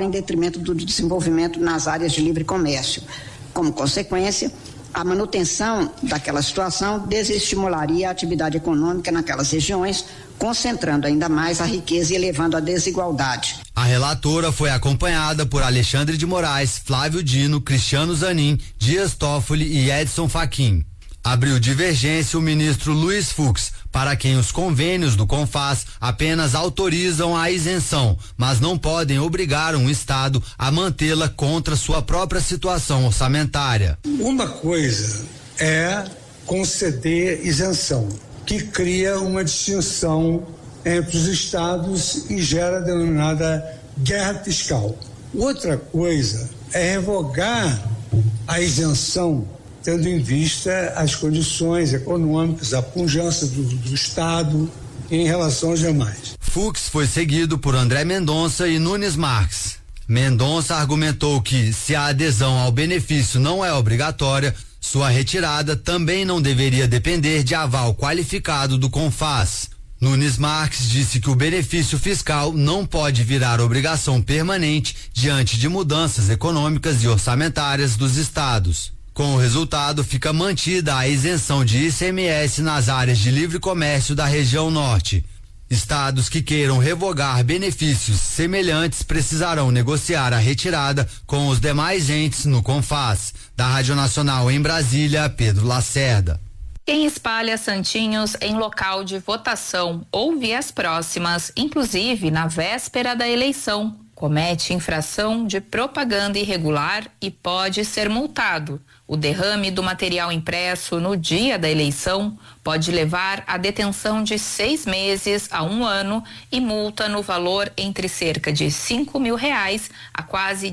em detrimento do desenvolvimento nas áreas de livre comércio. Como consequência, a manutenção daquela situação desestimularia a atividade econômica naquelas regiões, concentrando ainda mais a riqueza e elevando a desigualdade. A relatora foi acompanhada por Alexandre de Moraes, Flávio Dino, Cristiano Zanin, Dias Toffoli e Edson Fachin. Abriu divergência o ministro Luiz Fux, para quem os convênios do CONFAS apenas autorizam a isenção, mas não podem obrigar um Estado a mantê-la contra sua própria situação orçamentária. Uma coisa é conceder isenção, que cria uma distinção entre os estados e gera a denominada guerra fiscal. Outra coisa é revogar a isenção, tendo em vista as condições econômicas, a pujança do Estado em relação aos demais. Fux foi seguido por André Mendonça e Nunes Marques. Mendonça argumentou que, se a adesão ao benefício não é obrigatória, sua retirada também não deveria depender de aval qualificado do CONFAS. Nunes Marques disse que o benefício fiscal não pode virar obrigação permanente diante de mudanças econômicas e orçamentárias dos estados. Com o resultado, fica mantida a isenção de ICMS nas áreas de livre comércio da região norte. Estados que queiram revogar benefícios semelhantes precisarão negociar a retirada com os demais entes no CONFAS. Da Rádio Nacional em Brasília, Pedro Lacerda. Quem espalha santinhos em local de votação ou vias próximas, inclusive na véspera da eleição, comete infração de propaganda irregular e pode ser multado. O derrame do material impresso no dia da eleição pode levar à detenção de 6 meses a 1 ano e multa no valor entre cerca de R$5.000 a quase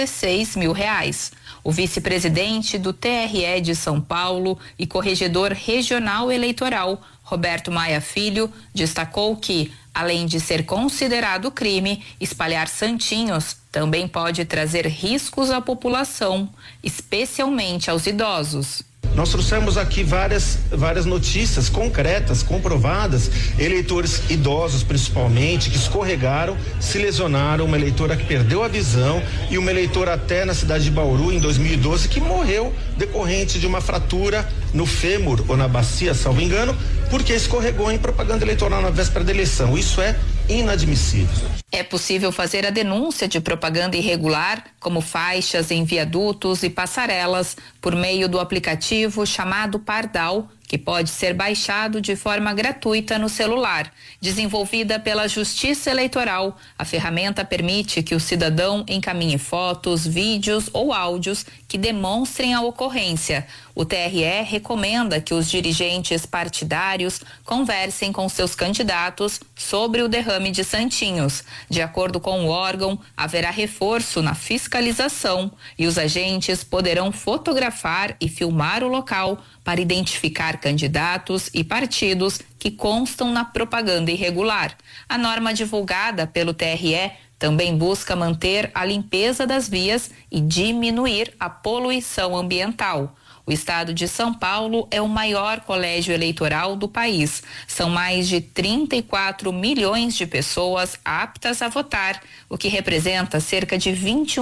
R$16.000. O vice-presidente do TRE de São Paulo e corregedor regional eleitoral, Roberto Maia Filho, destacou que, além de ser considerado crime, espalhar santinhos também pode trazer riscos à população, especialmente aos idosos. Nós trouxemos aqui várias notícias concretas, comprovadas, eleitores idosos principalmente, que escorregaram, se lesionaram, uma eleitora que perdeu a visão e uma eleitora até na cidade de Bauru em 2012 que morreu decorrente de uma fratura no fêmur ou na bacia, salvo engano, porque escorregou em propaganda eleitoral na véspera da eleição. Isso é inadmissível. É possível fazer a denúncia de propaganda irregular, como faixas em viadutos e passarelas, por meio do aplicativo chamado Pardal, que pode ser baixado de forma gratuita no celular. Desenvolvida pela Justiça Eleitoral, a ferramenta permite que o cidadão encaminhe fotos, vídeos ou áudios que demonstrem a ocorrência. O TRE recomenda que os dirigentes partidários conversem com seus candidatos sobre o derrame de santinhos. De acordo com o órgão, haverá reforço na fiscalização e os agentes poderão fotografar e filmar o local para identificar candidatos e partidos que constam na propaganda irregular. A norma divulgada pelo TRE também busca manter a limpeza das vias e diminuir a poluição ambiental. O estado de São Paulo é o maior colégio eleitoral do país. São mais de 34 milhões de pessoas aptas a votar, o que representa cerca de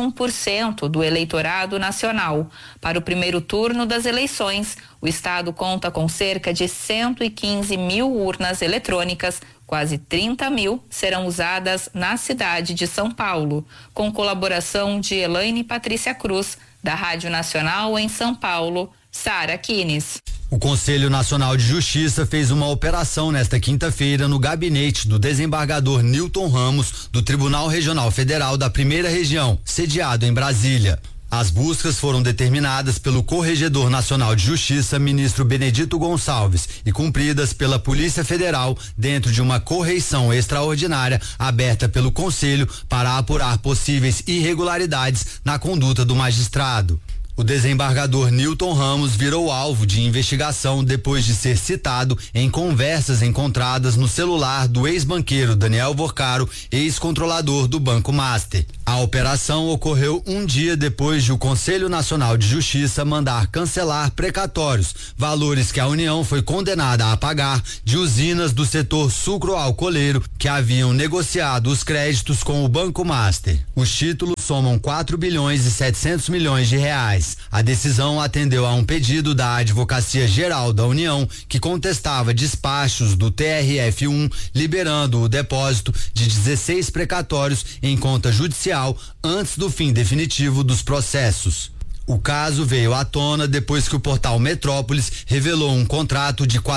21% do eleitorado nacional. Para o primeiro turno das eleições, o estado conta com cerca de 115 mil urnas eletrônicas. Quase 30 mil serão usadas na cidade de São Paulo, com colaboração de Elaine Patrícia Cruz, da Rádio Nacional em São Paulo, Sara Kines. O Conselho Nacional de Justiça fez uma operação nesta quinta-feira no gabinete do desembargador Newton Ramos, do Tribunal Regional Federal da Primeira Região, sediado em Brasília. As buscas foram determinadas pelo Corregedor Nacional de Justiça, ministro Benedito Gonçalves, e cumpridas pela Polícia Federal dentro de uma correição extraordinária aberta pelo Conselho para apurar possíveis irregularidades na conduta do magistrado. O desembargador Newton Ramos virou alvo de investigação depois de ser citado em conversas encontradas no celular do ex-banqueiro Daniel Vorcaro, ex-controlador do Banco Master. A operação ocorreu um dia depois de o Conselho Nacional de Justiça mandar cancelar precatórios, valores que a União foi condenada a pagar de usinas do setor sucroalcooleiro que haviam negociado os créditos com o Banco Master. Os títulos somam 4 bilhões e 700 milhões de reais. A decisão atendeu a um pedido da Advocacia Geral da União, que contestava despachos do TRF1 liberando o depósito de 16 precatórios em conta judicial antes do fim definitivo dos processos. O caso veio à tona depois que o portal Metrópolis revelou um contrato de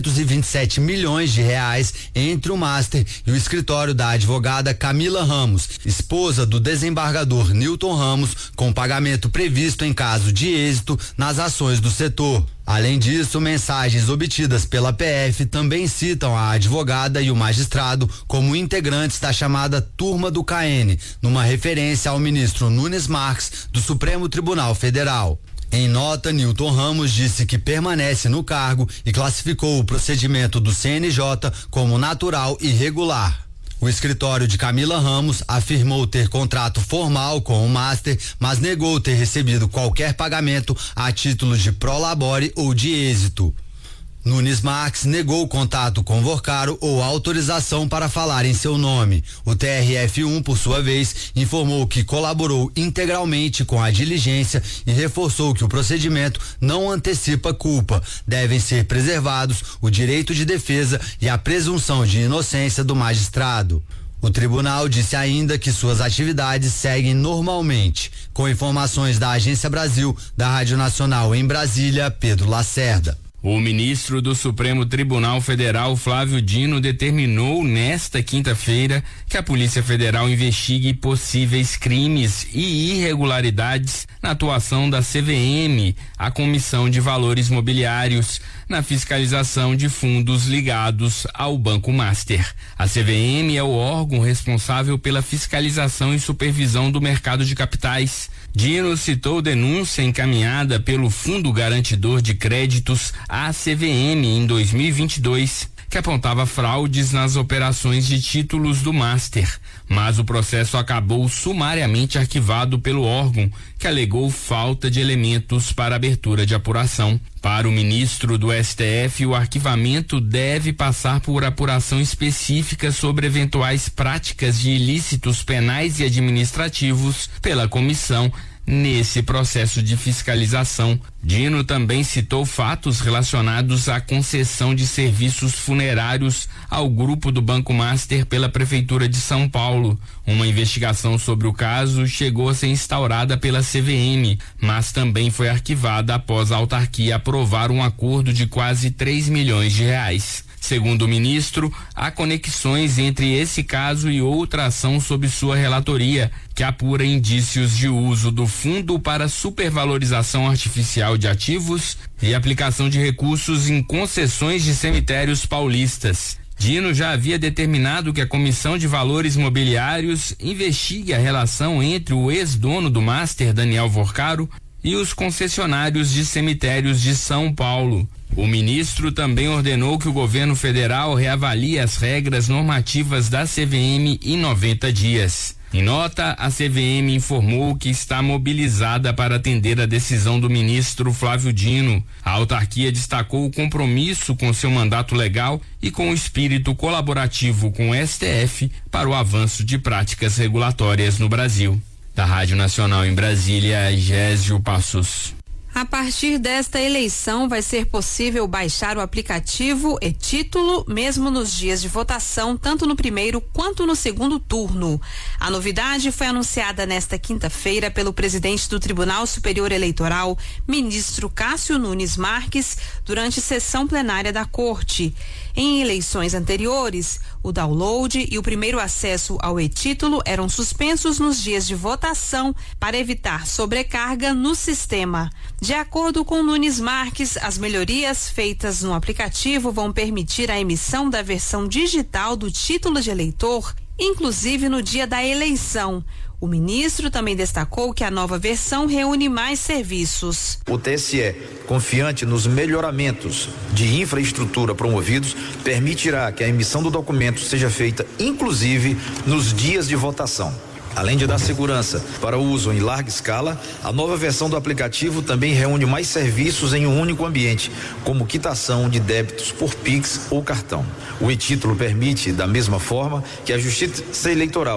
427 milhões de reais entre o Master e o escritório da advogada Camila Ramos, esposa do desembargador Nilton Ramos, com pagamento previsto em caso de êxito nas ações do setor. Além disso, mensagens obtidas pela PF também citam a advogada e o magistrado como integrantes da chamada Turma do KN, numa referência ao ministro Nunes Marques, do Supremo Tribunal Federal. Em nota, Nilton Ramos disse que permanece no cargo e classificou o procedimento do CNJ como natural e regular. O escritório de Camila Ramos afirmou ter contrato formal com o Master, mas negou ter recebido qualquer pagamento a título de prolabore ou de êxito. Nunes Marques negou contato com Vorcaro ou autorização para falar em seu nome. O TRF1, por sua vez, informou que colaborou integralmente com a diligência e reforçou que o procedimento não antecipa culpa. Devem ser preservados o direito de defesa e a presunção de inocência do magistrado. O tribunal disse ainda que suas atividades seguem normalmente. Com informações da Agência Brasil, da Rádio Nacional em Brasília, Pedro Lacerda. O ministro do Supremo Tribunal Federal, Flávio Dino, determinou nesta quinta-feira que a Polícia Federal investigue possíveis crimes e irregularidades na atuação da CVM, a Comissão de Valores Mobiliários, na fiscalização de fundos ligados ao Banco Master. A CVM é o órgão responsável pela fiscalização e supervisão do mercado de capitais. Dino citou denúncia encaminhada pelo Fundo Garantidor de Créditos, a CVM, em 2022, que apontava fraudes nas operações de títulos do Master, mas o processo acabou sumariamente arquivado pelo órgão, que alegou falta de elementos para abertura de apuração. Para o ministro do STF, o arquivamento deve passar por apuração específica sobre eventuais práticas de ilícitos penais e administrativos pela comissão nesse processo de fiscalização. Dino também citou fatos relacionados à concessão de serviços funerários ao grupo do Banco Master pela Prefeitura de São Paulo. Uma investigação sobre o caso chegou a ser instaurada pela CVM, mas também foi arquivada após a autarquia aprovar um acordo de quase 3 milhões de reais. Segundo o ministro, há conexões entre esse caso e outra ação sob sua relatoria, que apura indícios de uso do fundo para supervalorização artificial de ativos e aplicação de recursos em concessões de cemitérios paulistas. Dino já havia determinado que a Comissão de Valores Mobiliários investigue a relação entre o ex-dono do Master, Daniel Vorcaro, e os concessionários de cemitérios de São Paulo. O ministro também ordenou que o governo federal reavalie as regras normativas da CVM em 90 dias. Em nota, a CVM informou que está mobilizada para atender a decisão do ministro Flávio Dino. A autarquia destacou o compromisso com seu mandato legal e com o espírito colaborativo com o STF para o avanço de práticas regulatórias no Brasil. Da Rádio Nacional em Brasília, Gésio Passos. A partir desta eleição, vai ser possível baixar o aplicativo e-Título, mesmo nos dias de votação, tanto no primeiro quanto no segundo turno. A novidade foi anunciada nesta quinta-feira pelo presidente do Tribunal Superior Eleitoral, ministro Cássio Nunes Marques, durante sessão plenária da Corte. Em eleições anteriores, o download e o primeiro acesso ao e-Título eram suspensos nos dias de votação para evitar sobrecarga no sistema. De acordo com Nunes Marques, as melhorias feitas no aplicativo vão permitir a emissão da versão digital do título de eleitor, inclusive no dia da eleição. O ministro também destacou que a nova versão reúne mais serviços. O TSE, confiante nos melhoramentos de infraestrutura promovidos, permitirá que a emissão do documento seja feita inclusive nos dias de votação. Além de dar segurança para o uso em larga escala, a nova versão do aplicativo também reúne mais serviços em um único ambiente, como quitação de débitos por Pix ou cartão. O e-Título permite, da mesma forma que a Justiça Eleitoral,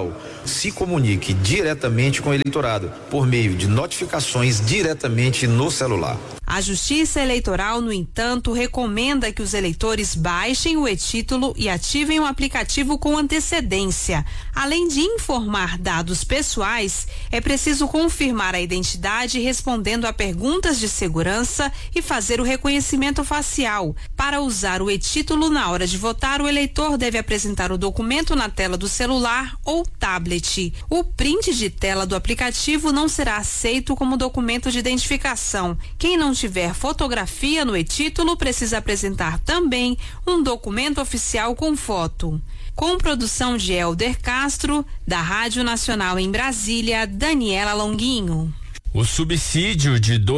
se comunique diretamente com o eleitorado por meio de notificações diretamente no celular. A Justiça Eleitoral, no entanto, recomenda que os eleitores baixem o e-título e ativem o aplicativo com antecedência. Além de informar dados pessoais, é preciso confirmar a identidade respondendo a perguntas de segurança e fazer o reconhecimento facial. Para usar o e-título na hora de votar, o eleitor deve apresentar o documento na tela do celular ou tablet. O print de tela do aplicativo não será aceito como documento de identificação. Quem não tiver fotografia no e-título precisa apresentar também um documento oficial com foto. Com produção de Helder Castro, da Rádio Nacional em Brasília, Daniela Longuinho. O subsídio de R$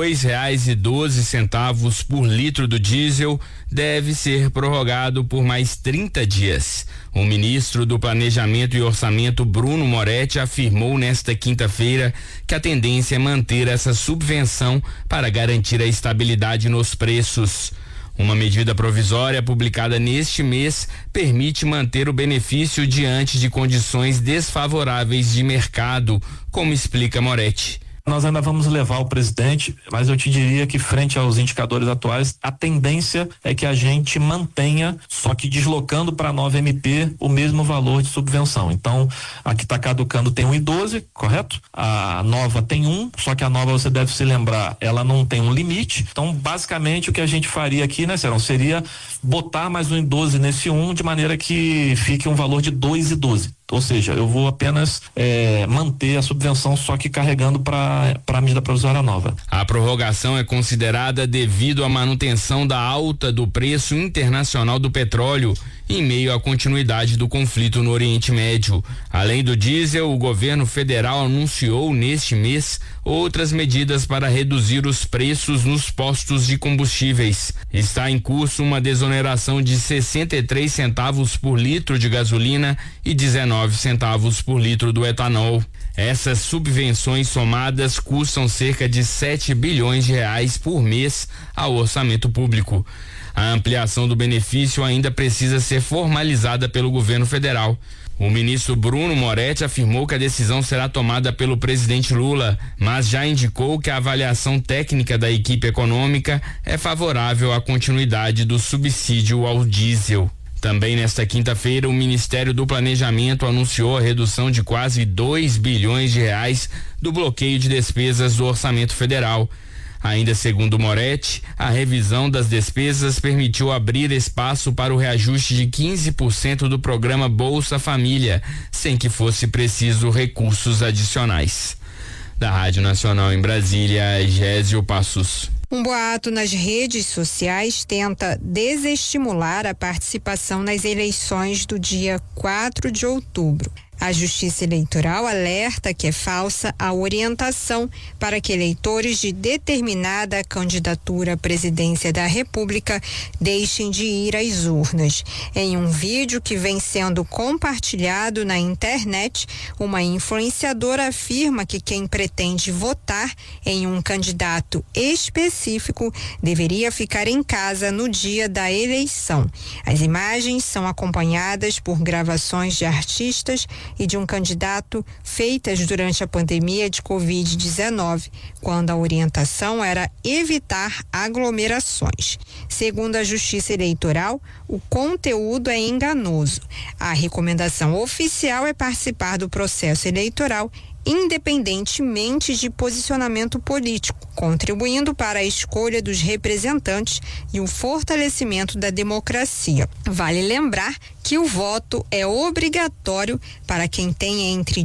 2,12 por litro do diesel deve ser prorrogado por mais 30 dias. O ministro do Planejamento e Orçamento, Bruno Moretti, afirmou nesta quinta-feira que a tendência é manter essa subvenção para garantir a estabilidade nos preços. Uma medida provisória publicada neste mês permite manter o benefício diante de condições desfavoráveis de mercado, como explica Moretti. Nós ainda vamos levar o presidente, mas eu te diria que frente aos indicadores atuais, a tendência é que a gente mantenha, só que deslocando para a nova MP o mesmo valor de subvenção. Então, a que está caducando tem 1,12, correto? A nova tem 1, só que a nova, você deve se lembrar, ela não tem um limite. Então, basicamente, o que a gente faria aqui, né, Serão, seria botar mais 1,12 nesse 1, de maneira que fique um valor de 2,12. Ou seja, eu vou apenas manter a subvenção, só que carregando para a medida provisória nova. A prorrogação é considerada devido à manutenção da alta do preço internacional do petróleo em meio à continuidade do conflito no Oriente Médio. Além do diesel, o governo federal anunciou neste mês outras medidas para reduzir os preços nos postos de combustíveis. Está em curso uma desoneração de 63 centavos por litro de gasolina e 19 centavos por litro do etanol. Essas subvenções somadas custam cerca de 7 bilhões de reais por mês ao orçamento público. A ampliação do benefício ainda precisa ser formalizada pelo governo federal. O ministro Bruno Moretti afirmou que a decisão será tomada pelo presidente Lula, mas já indicou que a avaliação técnica da equipe econômica é favorável à continuidade do subsídio ao diesel. Também nesta quinta-feira, o Ministério do Planejamento anunciou a redução de quase 2 bilhões de reais do bloqueio de despesas do orçamento federal. Ainda segundo Moretti, a revisão das despesas permitiu abrir espaço para o reajuste de 15% do programa Bolsa Família, sem que fosse preciso recursos adicionais. Da Rádio Nacional em Brasília, Gésio Passos. Um boato nas redes sociais tenta desestimular a participação nas eleições do dia 4 de outubro. A Justiça Eleitoral alerta que é falsa a orientação para que eleitores de determinada candidatura à presidência da República deixem de ir às urnas. Em um vídeo que vem sendo compartilhado na internet, uma influenciadora afirma que quem pretende votar em um candidato específico deveria ficar em casa no dia da eleição. As imagens são acompanhadas por gravações de artistas e de um candidato feitas durante a pandemia de Covid-19, quando a orientação era evitar aglomerações. Segundo a Justiça Eleitoral, o conteúdo é enganoso. A recomendação oficial é participar do processo eleitoral independentemente de posicionamento político, contribuindo para a escolha dos representantes e o fortalecimento da democracia. Vale lembrar que o voto é obrigatório para quem tem entre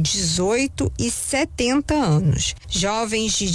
18 e 70 anos. Jovens de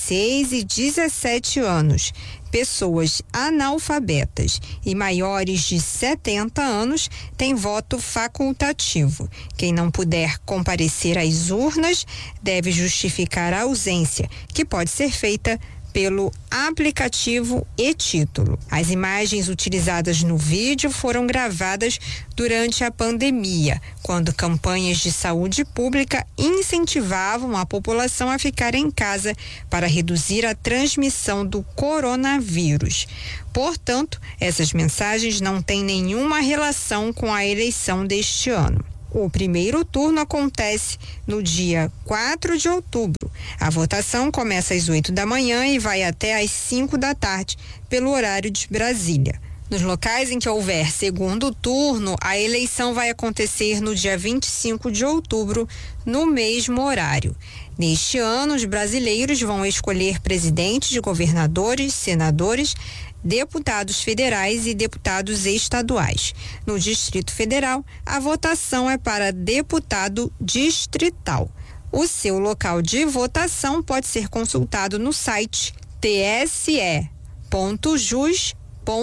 16 e 17 anos, pessoas analfabetas e maiores de 70 anos têm voto facultativo. Quem não puder comparecer às urnas deve justificar a ausência, que pode ser feita pelo aplicativo e-título. As imagens utilizadas no vídeo foram gravadas durante a pandemia, quando campanhas de saúde pública incentivavam a população a ficar em casa para reduzir a transmissão do coronavírus. Portanto, essas mensagens não têm nenhuma relação com a eleição deste ano. O primeiro turno acontece no dia 4 de outubro. A votação começa às 8 da manhã e vai até às 5 da tarde, pelo horário de Brasília. Nos locais em que houver segundo turno, a eleição vai acontecer no dia 25 de outubro, no mesmo horário. Neste ano, os brasileiros vão escolher presidentes, governadores, senadores, deputados federais e deputados estaduais. No Distrito Federal, a votação é para deputado distrital. O seu local de votação pode ser consultado no site tse.jus.br.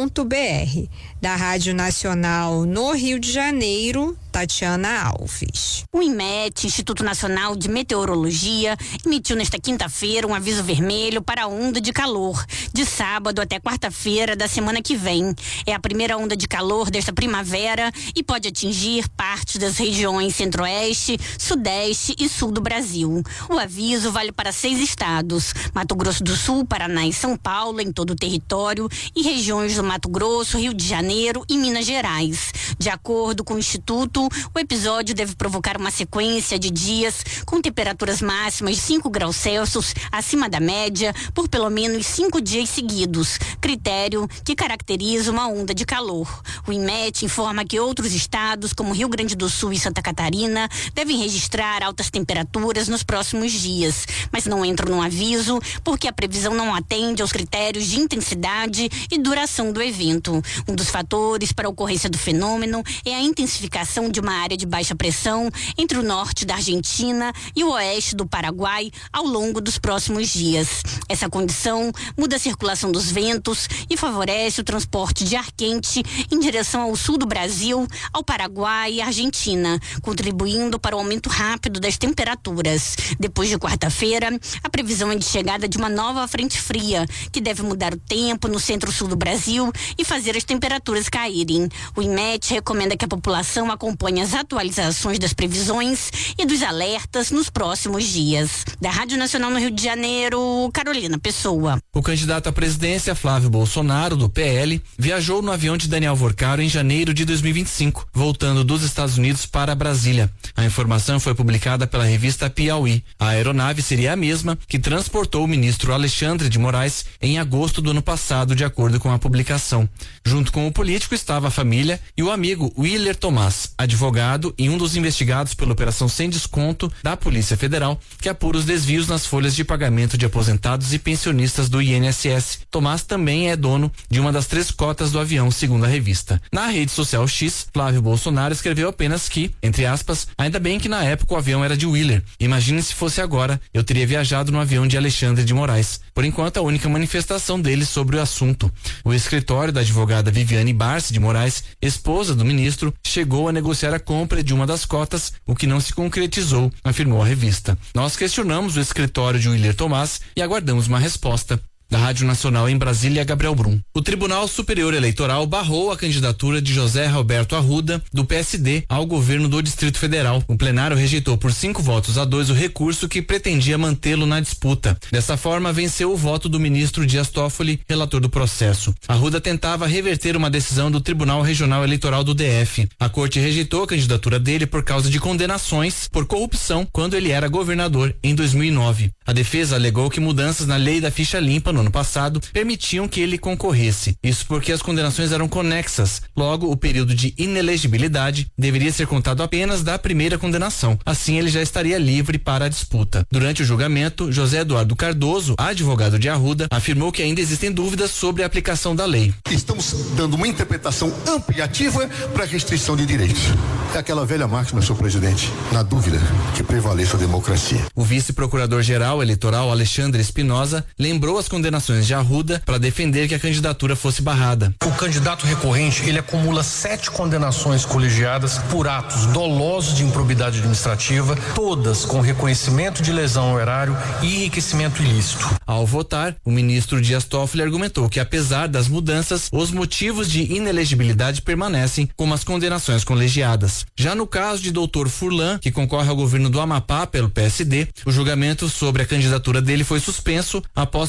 Da Rádio Nacional no Rio de Janeiro, Tatiana Alves. O INMET, Instituto Nacional de Meteorologia, emitiu nesta quinta-feira um aviso vermelho para a onda de calor, de sábado até quarta-feira da semana que vem. É a primeira onda de calor desta primavera e pode atingir partes das regiões centro-oeste, sudeste e sul do Brasil. O aviso vale para 6 estados: Mato Grosso do Sul, Paraná e São Paulo, em todo o território, e regiões do Mato Grosso, Rio de Janeiro e Minas Gerais. De acordo com o Instituto, o episódio deve provocar uma sequência de dias com temperaturas máximas de 5 graus Celsius acima da média por pelo menos 5 dias seguidos, critério que caracteriza uma onda de calor. O INMET informa que outros estados, como Rio Grande do Sul e Santa Catarina, devem registrar altas temperaturas nos próximos dias, mas não entram no aviso porque a previsão não atende aos critérios de intensidade e duração do evento. Um dos fatores para a ocorrência do fenômeno é a intensificação de uma área de baixa pressão entre o norte da Argentina e o oeste do Paraguai ao longo dos próximos dias. Essa condição muda a circulação dos ventos e favorece o transporte de ar quente em direção ao sul do Brasil, ao Paraguai e Argentina, contribuindo para o aumento rápido das temperaturas. Depois de quarta-feira, a previsão é de chegada de uma nova frente fria, que deve mudar o tempo no centro-sul do Brasil e fazer as temperaturas caírem. O INMET recomenda que a população acompanhe as atualizações das previsões e dos alertas nos próximos dias. Da Rádio Nacional no Rio de Janeiro, Carolina Pessoa. O candidato à presidência, Flávio Bolsonaro, do PL, viajou no avião de Daniel Vorcaro em janeiro de 2025, voltando dos Estados Unidos para Brasília. A informação foi publicada pela revista Piauí. A aeronave seria a mesma que transportou o ministro Alexandre de Moraes em agosto do ano passado, de acordo com a publicação. Junto com o político estava a família e o amigo Willer Tomás, advogado e um dos investigados pela Operação Sem Desconto da Polícia Federal, que apura os desvios nas folhas de pagamento de aposentados e pensionistas do INSS. Tomás também é dono de uma das 3 cotas do avião, segundo a revista. Na rede social X, Flávio Bolsonaro escreveu apenas que, entre aspas, ainda bem que na época o avião era de Willer. Imagine se fosse agora, eu teria viajado no avião de Alexandre de Moraes. Por enquanto, a única manifestação dele sobre o assunto. O escritório da advogada Viviane Barce de Moraes, esposa do ministro, chegou a negociar a compra de uma das cotas, o que não se concretizou, afirmou a revista. Nós questionamos o escritório de Willer Tomás e aguardamos uma resposta. Da Rádio Nacional em Brasília, Gabriel Brum. O Tribunal Superior Eleitoral barrou a candidatura de José Roberto Arruda, do PSD, ao governo do Distrito Federal. O plenário rejeitou por 5-2 o recurso que pretendia mantê-lo na disputa. Dessa forma, venceu o voto do ministro Dias Toffoli, relator do processo. Arruda tentava reverter uma decisão do Tribunal Regional Eleitoral do DF. A corte rejeitou a candidatura dele por causa de condenações por corrupção quando ele era governador em 2009. A defesa alegou que mudanças na lei da ficha limpa no ano passado permitiam que ele concorresse. Isso porque as condenações eram conexas. Logo, o período de inelegibilidade deveria ser contado apenas da primeira condenação. Assim, ele já estaria livre para a disputa. Durante o julgamento, José Eduardo Cardoso, advogado de Arruda, afirmou que ainda existem dúvidas sobre a aplicação da lei. Estamos dando uma interpretação ampliativa para restrição de direitos. É aquela velha máxima, senhor presidente, na dúvida que prevaleça a democracia. O vice-procurador-geral eleitoral Alexandre Espinosa lembrou as condenações de Arruda para defender que a candidatura fosse barrada. O candidato recorrente, ele acumula 7 condenações colegiadas por atos dolosos de improbidade administrativa, todas com reconhecimento de lesão ao erário e enriquecimento ilícito. Ao votar, o ministro Dias Toffoli argumentou que, apesar das mudanças, os motivos de inelegibilidade permanecem, como as condenações colegiadas. Já no caso de Dr. Furlan, que concorre ao governo do Amapá pelo PSD, o julgamento sobre a candidatura dele foi suspenso após pedido de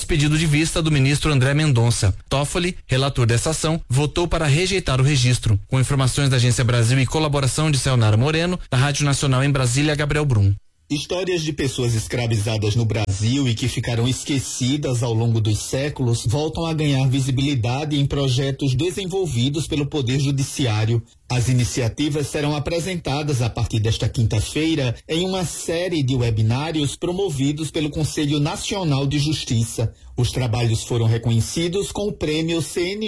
de vista do ministro André Mendonça. Toffoli, relator dessa ação, votou para rejeitar o registro. Com informações da Agência Brasil e colaboração de Sayonara Moreno, da Rádio Nacional em Brasília, Gabriel Brum. Histórias de pessoas escravizadas no Brasil e que ficaram esquecidas ao longo dos séculos voltam a ganhar visibilidade em projetos desenvolvidos pelo Poder Judiciário. As iniciativas serão apresentadas a partir desta quinta-feira em uma série de webinários promovidos pelo Conselho Nacional de Justiça. Os trabalhos foram reconhecidos com o Prêmio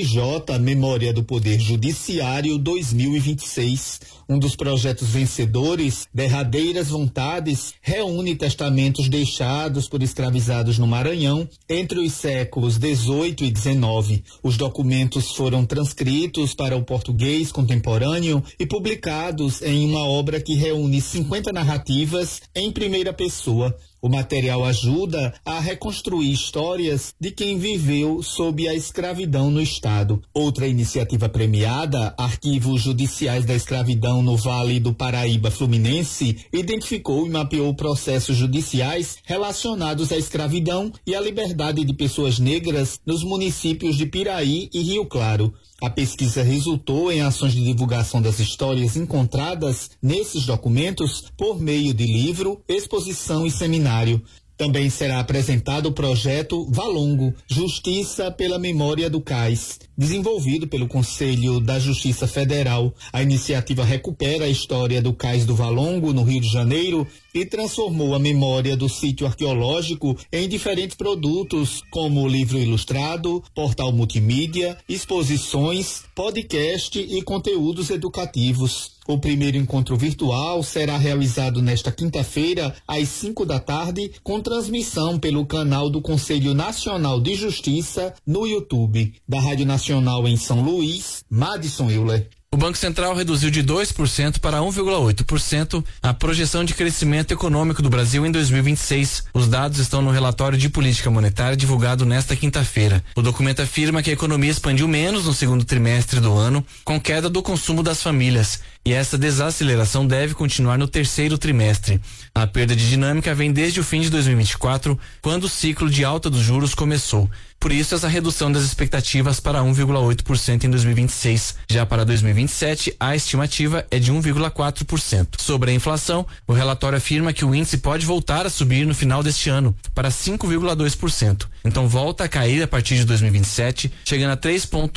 CNJ Memória do Poder Judiciário 2026. Um dos projetos vencedores, Derradeiras Vontades, reúne testamentos deixados por escravizados no Maranhão entre os séculos XVIII e XIX. Os documentos foram transcritos para o português contemporâneo e publicados em uma obra que reúne 50 narrativas em primeira pessoa. O material ajuda a reconstruir histórias de quem viveu sob a escravidão no Estado. Outra iniciativa premiada, Arquivos Judiciais da Escravidão no Vale do Paraíba Fluminense, identificou e mapeou processos judiciais relacionados à escravidão e à liberdade de pessoas negras nos municípios de Piraí e Rio Claro. A pesquisa resultou em ações de divulgação das histórias encontradas nesses documentos por meio de livro, exposição e seminário. Também será apresentado o projeto Valongo, Justiça pela Memória do Cais, desenvolvido pelo Conselho da Justiça Federal. A iniciativa recupera a história do Cais do Valongo, no Rio de Janeiro, e transformou a memória do sítio arqueológico em diferentes produtos, como livro ilustrado, portal multimídia, exposições, podcast e conteúdos educativos. O primeiro encontro virtual será realizado nesta quinta-feira, às 5 da tarde, com transmissão pelo canal do Conselho Nacional de Justiça no YouTube. Da Rádio Nacional em São Luís, Madison Euler. O Banco Central reduziu de 2% para 1,8% a projeção de crescimento econômico do Brasil em 2026. Os dados estão no relatório de política monetária divulgado nesta quinta-feira. O documento afirma que a economia expandiu menos no segundo trimestre do ano, com queda do consumo das famílias, e essa desaceleração deve continuar no terceiro trimestre. A perda de dinâmica vem desde o fim de 2024, quando o ciclo de alta dos juros começou. Por isso, essa redução das expectativas para 1,8% em 2026. Já para 2027, a estimativa é de 1,4%. Sobre a inflação, o relatório afirma que o índice pode voltar a subir no final deste ano, para 5,2%. Então volta a cair a partir de 2027, chegando a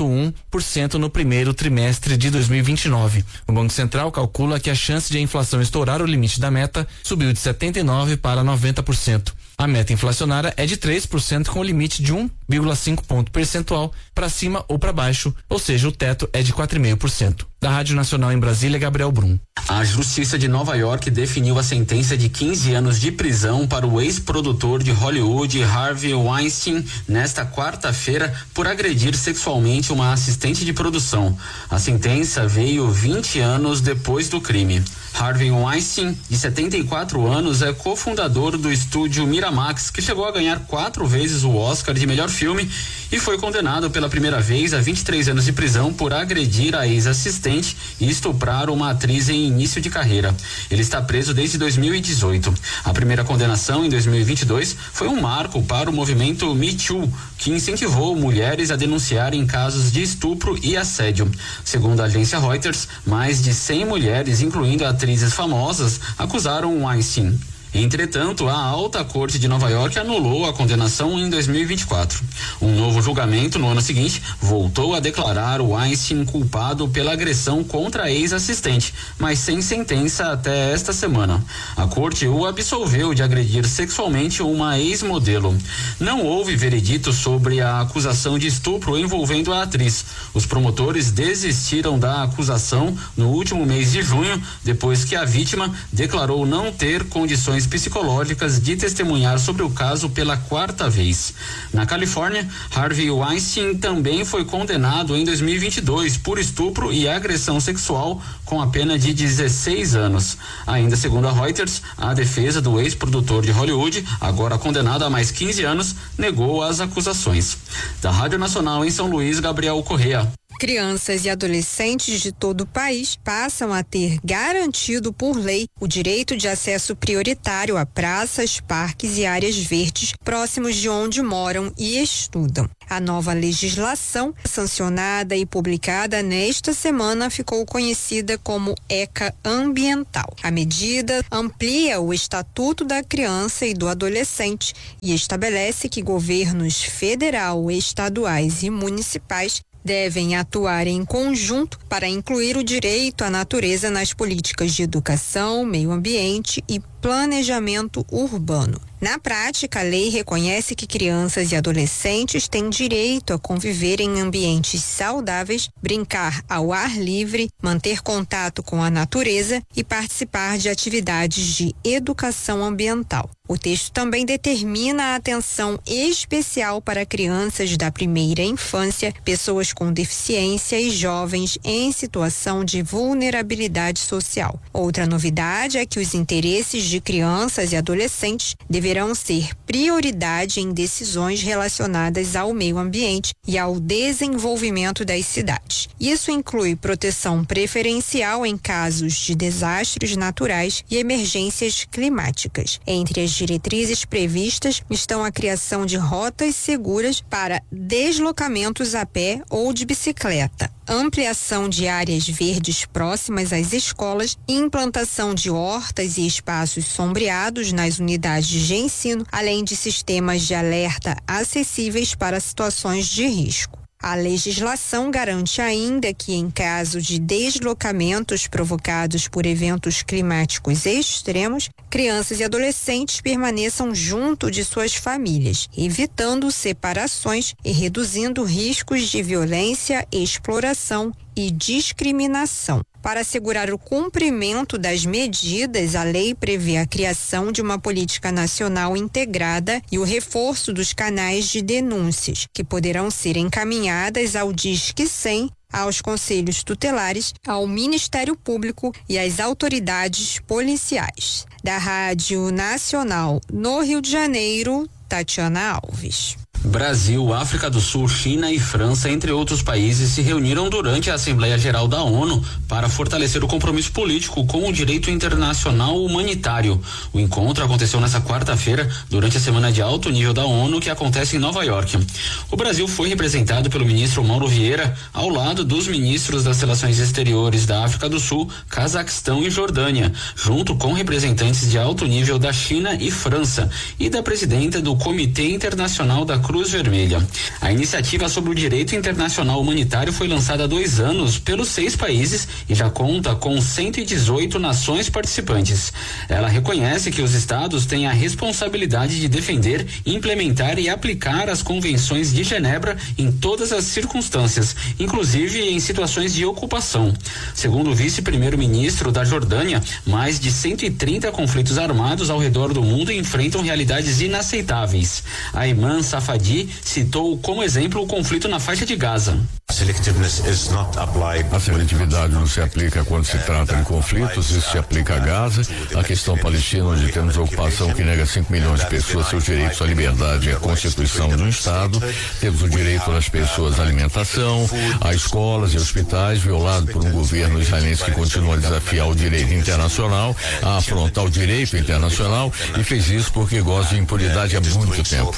3,1% no primeiro trimestre de 2029. O Banco Central calcula que a chance de a inflação estourar o limite da meta subiu de 79% para 90%. A meta inflacionária é de 3% com o limite de 1,5 ponto percentual para cima ou para baixo, ou seja, o teto é de 4,5%. Da Rádio Nacional em Brasília, Gabriel Brum. A Justiça de Nova York definiu a sentença de 15 anos de prisão para o ex-produtor de Hollywood, Harvey Weinstein, nesta quarta-feira, por agredir sexualmente uma assistente de produção. A sentença veio 20 anos depois do crime. Harvey Weinstein, de 74 anos, é cofundador do estúdio Miramax, que chegou a ganhar 4 vezes o Oscar de melhor filme e foi condenado pela primeira vez a 23 anos de prisão por agredir a ex-assistente e estuprar uma atriz em início de carreira. Ele está preso desde 2018. A primeira condenação, em 2022, foi um marco para o movimento Me Too, que incentivou mulheres a denunciarem casos de estupro e assédio. Segundo a agência Reuters, mais de 100 mulheres, incluindo atrizes famosas, acusaram Weinstein. Entretanto, a Alta Corte de Nova York anulou a condenação em 2024. Um novo julgamento no ano seguinte voltou a declarar o Weinstein culpado pela agressão contra a ex-assistente, mas sem sentença até esta semana. A corte o absolveu de agredir sexualmente uma ex-modelo. Não houve veredito sobre a acusação de estupro envolvendo a atriz. Os promotores desistiram da acusação no último mês de junho, depois que a vítima declarou não ter condições psicológicas de testemunhar sobre o caso pela 4ª vez. Na Califórnia, Harvey Weinstein também foi condenado em 2022 por estupro e agressão sexual com a pena de 16 anos. Ainda segundo a Reuters, a defesa do ex-produtor de Hollywood, agora condenado a mais 15 anos, negou as acusações. Da Rádio Nacional em São Luís, Gabriel Correa. Crianças e adolescentes de todo o país passam a ter garantido por lei o direito de acesso prioritário a praças, parques e áreas verdes próximos de onde moram e estudam. A nova legislação, sancionada e publicada nesta semana, ficou conhecida como ECA Ambiental. A medida amplia o Estatuto da Criança e do Adolescente e estabelece que governos federal, estaduais e municipais devem atuar em conjunto para incluir o direito à natureza nas políticas de educação, meio ambiente e planejamento urbano. Na prática, a lei reconhece que crianças e adolescentes têm direito a conviver em ambientes saudáveis, brincar ao ar livre, manter contato com a natureza e participar de atividades de educação ambiental. O texto também determina a atenção especial para crianças da primeira infância, pessoas com deficiência e jovens em situação de vulnerabilidade social. Outra novidade é que os interesses de crianças e adolescentes deverão ser prioridade em decisões relacionadas ao meio ambiente e ao desenvolvimento das cidades. Isso inclui proteção preferencial em casos de desastres naturais e emergências climáticas. Entre as diretrizes previstas estão a criação de rotas seguras para deslocamentos a pé ou de bicicleta, ampliação de áreas verdes próximas às escolas, implantação de hortas e espaços sombreados nas unidades de ensino, além de sistemas de alerta acessíveis para situações de risco. A legislação garante ainda que, em caso de deslocamentos provocados por eventos climáticos extremos, crianças e adolescentes permaneçam junto de suas famílias, evitando separações e reduzindo riscos de violência, exploração e discriminação. Para assegurar o cumprimento das medidas, a lei prevê a criação de uma política nacional integrada e o reforço dos canais de denúncias, que poderão ser encaminhadas ao Disque 100, aos conselhos tutelares, ao Ministério Público e às autoridades policiais. Da Rádio Nacional no Rio de Janeiro, Tatiana Alves. Brasil, África do Sul, China e França, entre outros países, se reuniram durante a Assembleia Geral da ONU para fortalecer o compromisso político com o direito internacional humanitário. O encontro aconteceu nesta quarta-feira, durante a semana de alto nível da ONU, que acontece em Nova York. O Brasil foi representado pelo ministro Mauro Vieira, ao lado dos ministros das Relações Exteriores da África do Sul, Cazaquistão e Jordânia, junto com representantes de alto nível da China e França, e da presidenta do Comitê Internacional da Cruz Vermelha. A iniciativa sobre o direito internacional humanitário foi lançada há 2 anos pelos 6 países e já conta com 118 nações participantes. Ela reconhece que os estados têm a responsabilidade de defender, implementar e aplicar as convenções de Genebra em todas as circunstâncias, inclusive em situações de ocupação. Segundo o vice-primeiro-ministro da Jordânia, mais de 130 conflitos armados ao redor do mundo enfrentam realidades inaceitáveis. Ayman Safadi citou como exemplo o conflito na faixa de Gaza. A seletividade não se aplica quando se trata de conflitos, isso se aplica a Gaza, a questão palestina, onde temos ocupação que nega 5 milhões de pessoas seus direitos à liberdade e à constituição de um Estado. Temos o direito das pessoas à alimentação, a escolas e hospitais, violado por um governo israelense que continua a desafiar o direito internacional, a afrontar o direito internacional, e fez isso porque gosta de impunidade há muito tempo.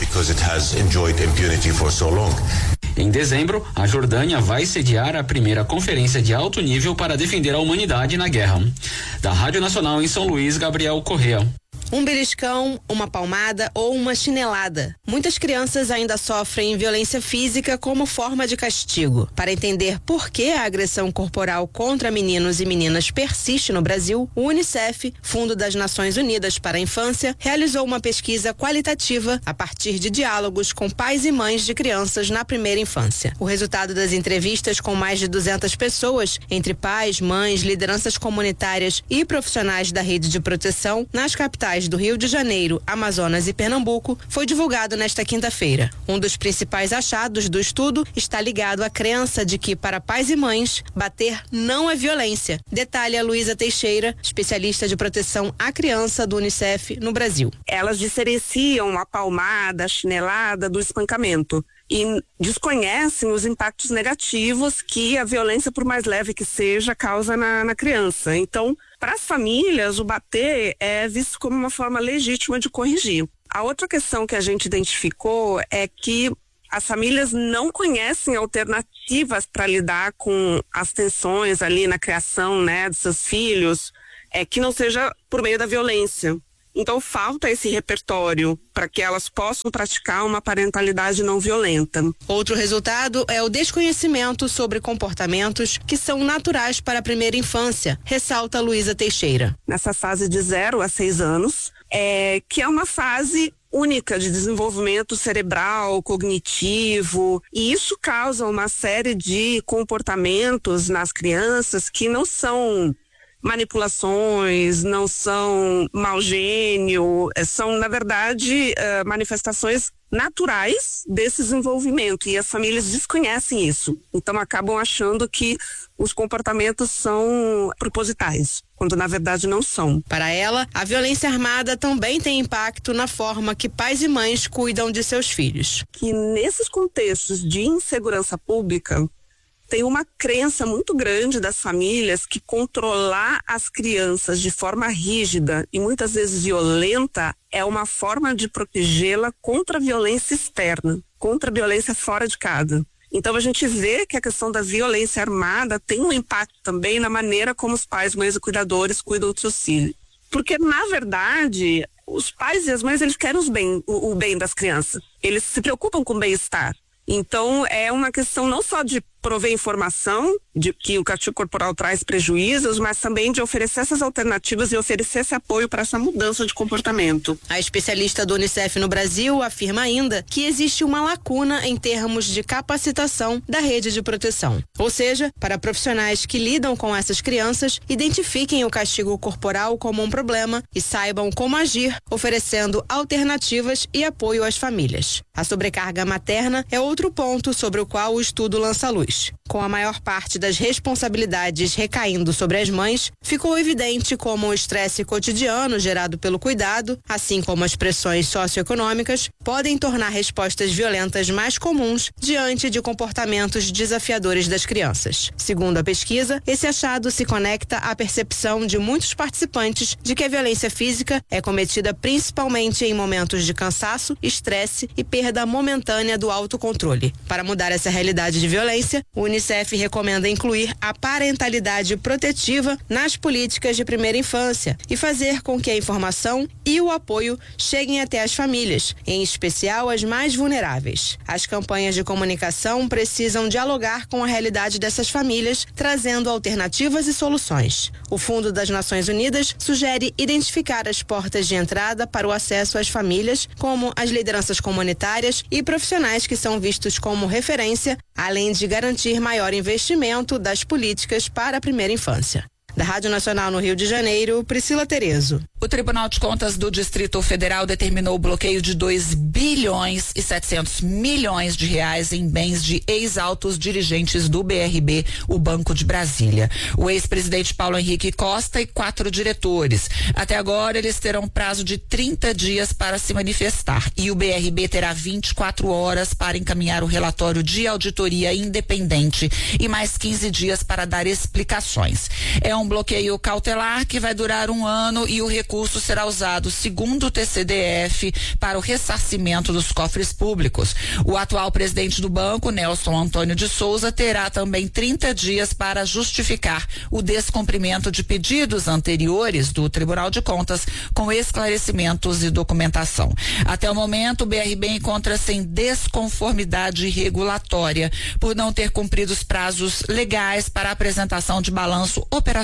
Em dezembro, a Jordânia vai sediar a primeira conferência de alto nível para defender a humanidade na guerra. Da Rádio Nacional em São Luís, Gabriel Correa. Um beliscão, uma palmada ou uma chinelada. Muitas crianças ainda sofrem violência física como forma de castigo. Para entender por que a agressão corporal contra meninos e meninas persiste no Brasil, o UNICEF, Fundo das Nações Unidas para a Infância, realizou uma pesquisa qualitativa a partir de diálogos com pais e mães de crianças na primeira infância. O resultado das entrevistas com mais de 200 pessoas, entre pais, mães, lideranças comunitárias e profissionais da rede de proteção nas capitais municipais do Rio de Janeiro, Amazonas e Pernambuco foi divulgado nesta quinta-feira. Um dos principais achados do estudo está ligado à crença de que, para pais e mães, bater não é violência. Detalha Luísa Teixeira, especialista de proteção à criança do Unicef no Brasil. Elas diferenciam a palmada, a chinelada do espancamento e desconhecem os impactos negativos que a violência, por mais leve que seja, causa na criança. Então, para as famílias, o bater é visto como uma forma legítima de corrigir. A outra questão que a gente identificou é que as famílias não conhecem alternativas para lidar com as tensões ali na criação, né, dos seus filhos, que não seja por meio da violência. Então falta esse repertório para que elas possam praticar uma parentalidade não violenta. Outro resultado é o desconhecimento sobre comportamentos que são naturais para a primeira infância, ressalta Luísa Teixeira. Nessa fase de 0 a 6 anos, que é uma fase única de desenvolvimento cerebral, cognitivo, e isso causa uma série de comportamentos nas crianças que não são manipulações, não são mau gênio, são, na verdade, manifestações naturais desse desenvolvimento, e as famílias desconhecem isso, então acabam achando que os comportamentos são propositais, quando na verdade não são. Para ela, a violência armada também tem impacto na forma que pais e mães cuidam de seus filhos. Que nesses contextos de insegurança pública, tem uma crença muito grande das famílias que controlar as crianças de forma rígida e muitas vezes violenta é uma forma de protegê-la contra a violência externa, contra a violência fora de casa. Então a gente vê que a questão da violência armada tem um impacto também na maneira como os pais, mães e cuidadores cuidam dos seus filhos. Porque, na verdade, os pais e as mães, eles querem o bem das crianças. Eles se preocupam com o bem-estar. Então é uma questão não só de prover informação de que o castigo corporal traz prejuízos, mas também de oferecer essas alternativas e oferecer esse apoio para essa mudança de comportamento. A especialista do Unicef no Brasil afirma ainda que existe uma lacuna em termos de capacitação da rede de proteção. Ou seja, para profissionais que lidam com essas crianças, identifiquem o castigo corporal como um problema e saibam como agir, oferecendo alternativas e apoio às famílias. A sobrecarga materna é outro ponto sobre o qual o estudo lança luz. Com a maior parte das responsabilidades recaindo sobre as mães, ficou evidente como o estresse cotidiano gerado pelo cuidado, assim como as pressões socioeconômicas, podem tornar respostas violentas mais comuns diante de comportamentos desafiadores das crianças. Segundo a pesquisa, esse achado se conecta à percepção de muitos participantes de que a violência física é cometida principalmente em momentos de cansaço, estresse e perda momentânea do autocontrole. Para mudar essa realidade de violência, o Unicef recomenda incluir a parentalidade protetiva nas políticas de primeira infância e fazer com que a informação e o apoio cheguem até as famílias, em especial as mais vulneráveis. As campanhas de comunicação precisam dialogar com a realidade dessas famílias, trazendo alternativas e soluções. O Fundo das Nações Unidas sugere identificar as portas de entrada para o acesso às famílias, como as lideranças comunitárias e profissionais que são vistos como referência, além de garantir maior investimento das políticas para a primeira infância. Da Rádio Nacional no Rio de Janeiro, Priscila Terezo. O Tribunal de Contas do Distrito Federal determinou o bloqueio de 2 bilhões e 700 milhões de reais em bens de ex-altos dirigentes do BRB, o Banco de Brasília. O ex-presidente Paulo Henrique Costa e 4 diretores. Até agora, eles terão prazo de 30 dias para se manifestar e o BRB terá 24 horas para encaminhar o relatório de auditoria independente e mais 15 dias para dar explicações. É um bloqueio cautelar que vai durar 1 ano e o recurso será usado, segundo o TCDF, para o ressarcimento dos cofres públicos. O atual presidente do banco, Nelson Antônio de Souza, terá também 30 dias para justificar o descumprimento de pedidos anteriores do Tribunal de Contas com esclarecimentos e documentação. Até o momento, o BRB encontra-se em desconformidade regulatória por não ter cumprido os prazos legais para a apresentação de balanço operacional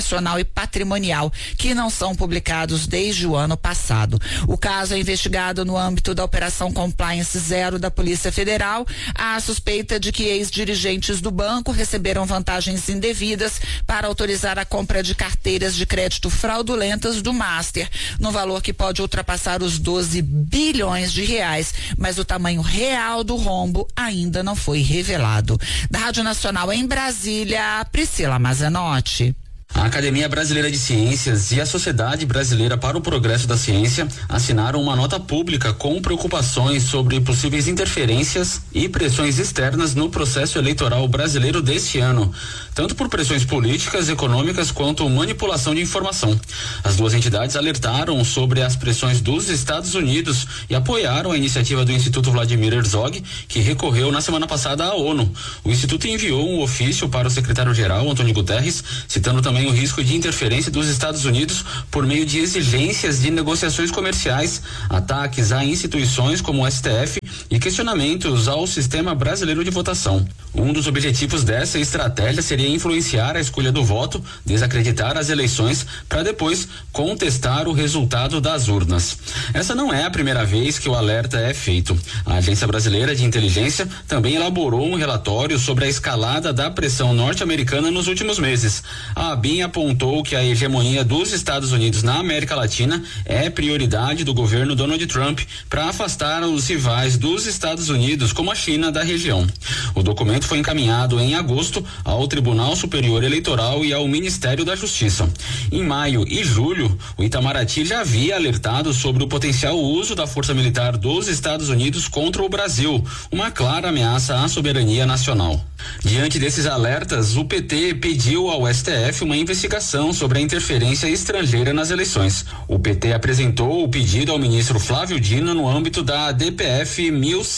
emocional e patrimonial, que não são publicados desde o ano passado. O caso é investigado no âmbito da Operação Compliance Zero da Polícia Federal. Há suspeita de que ex-dirigentes do banco receberam vantagens indevidas para autorizar a compra de carteiras de crédito fraudulentas do Master, no valor que pode ultrapassar os 12 bilhões de reais, mas o tamanho real do rombo ainda não foi revelado. Da Rádio Nacional em Brasília, Priscila Mazenotti. A Academia Brasileira de Ciências e a Sociedade Brasileira para o Progresso da Ciência assinaram uma nota pública com preocupações sobre possíveis interferências e pressões externas no processo eleitoral brasileiro deste ano, tanto por pressões políticas, econômicas quanto manipulação de informação. As duas entidades alertaram sobre as pressões dos Estados Unidos e apoiaram a iniciativa do Instituto Vladimir Herzog, que recorreu na semana passada à ONU. O Instituto enviou um ofício para o secretário-geral, Antônio Guterres, citando também o risco de interferência dos Estados Unidos por meio de exigências de negociações comerciais, ataques a instituições como o STF e questionamentos ao sistema brasileiro de votação. Um dos objetivos dessa estratégia seria influenciar a escolha do voto, desacreditar as eleições para depois contestar o resultado das urnas. Essa não é a primeira vez que o alerta é feito. A Agência Brasileira de Inteligência também elaborou um relatório sobre a escalada da pressão norte-americana nos últimos meses. A ABIN apontou que a hegemonia dos Estados Unidos na América Latina é prioridade do governo Donald Trump para afastar os rivais dos Estados Unidos, como a China, da região. O documento foi encaminhado em agosto ao Tribunal Superior Eleitoral e ao Ministério da Justiça. Em maio e julho, o Itamaraty já havia alertado sobre o potencial uso da força militar dos Estados Unidos contra o Brasil, uma clara ameaça à soberania nacional. Diante desses alertas, o PT pediu ao STF uma investigação sobre a interferência estrangeira nas eleições. O PT apresentou o pedido ao ministro Flávio Dino no âmbito da DPF